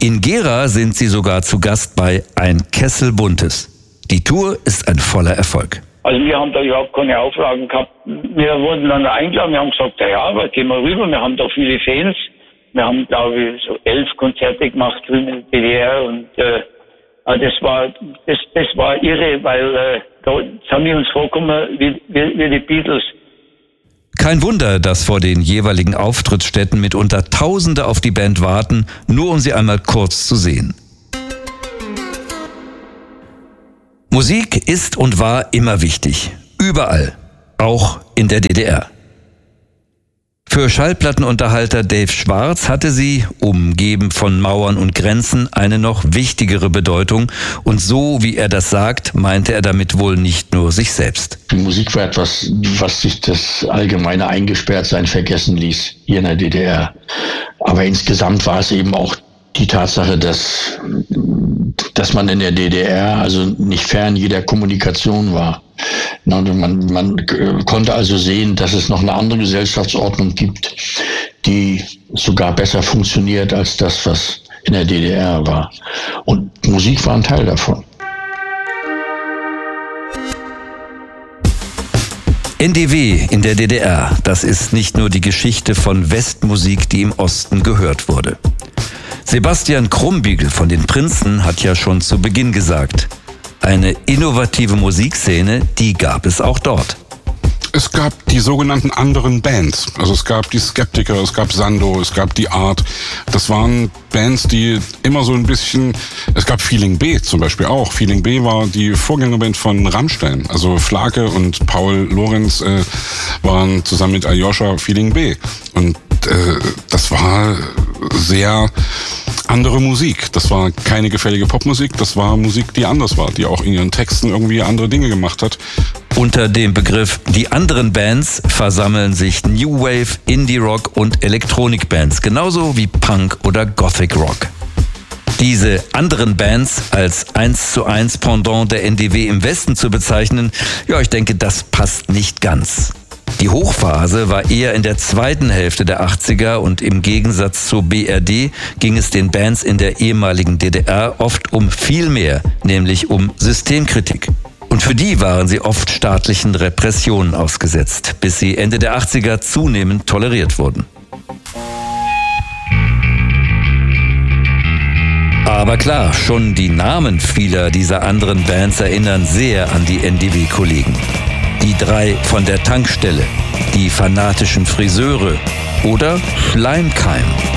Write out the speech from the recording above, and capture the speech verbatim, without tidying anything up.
In Gera sind sie sogar zu Gast bei Ein Kessel Buntes. Die Tour ist ein voller Erfolg. Also wir haben da überhaupt keine Auflagen gehabt. Wir wurden dann eingeladen, wir haben gesagt, ja, aber gehen wir rüber, wir haben da viele Fans. Wir haben, glaube ich, so elf Konzerte gemacht drüben in der D D R und äh, das war das, das war irre, weil äh, da haben wir uns vorgekommen wie, wie, wie die Beatles. Kein Wunder, dass vor den jeweiligen Auftrittsstätten mitunter Tausende auf die Band warten, nur um sie einmal kurz zu sehen. Musik ist und war immer wichtig. Überall. Auch in der D D R. Für Schallplattenunterhalter Dave Schwarz hatte sie, umgeben von Mauern und Grenzen, eine noch wichtigere Bedeutung. Und so, wie er das sagt, meinte er damit wohl nicht nur sich selbst. Die Musik war etwas, was sich das allgemeine Eingesperrtsein vergessen ließ, hier in der D D R. Aber insgesamt war es eben auch die Tatsache, dass, dass man in der D D R also nicht fern jeder Kommunikation war. Man, man konnte also sehen, dass es noch eine andere Gesellschaftsordnung gibt, die sogar besser funktioniert als das, was in der D D R war. Und Musik war ein Teil davon. N D W in der D D R, das ist nicht nur die Geschichte von Westmusik, die im Osten gehört wurde. Sebastian Krumbiegel von den Prinzen hat ja schon zu Beginn gesagt, eine innovative Musikszene, die gab es auch dort. Es gab die sogenannten anderen Bands. Also es gab die Skeptiker, es gab Sando, es gab die Art. Das waren Bands, die immer so ein bisschen... Es gab Feeling B zum Beispiel auch. Feeling B war die Vorgängerband von Rammstein. Also Flake und Paul Lorenz äh, waren zusammen mit Aljoscha Feeling B. Und äh, das war sehr andere Musik. Das war keine gefällige Popmusik, das war Musik, die anders war, die auch in ihren Texten irgendwie andere Dinge gemacht hat. Unter dem Begriff die anderen Bands versammeln sich New Wave, Indie Rock und Elektronikbands, genauso wie Punk oder Gothic Rock. Diese anderen Bands als eins zu eins Pendant der N D W im Westen zu bezeichnen, ja, ich denke, das passt nicht ganz. Die Hochphase war eher in der zweiten Hälfte der achtziger und im Gegensatz zur B R D ging es den Bands in der ehemaligen D D R oft um viel mehr, nämlich um Systemkritik. Und für die waren sie oft staatlichen Repressionen ausgesetzt, bis sie Ende der achtziger zunehmend toleriert wurden. Aber klar, schon die Namen vieler dieser anderen Bands erinnern sehr an die N D W-Kollegen. Die drei von der Tankstelle, die fanatischen Friseure oder Schleimkeim.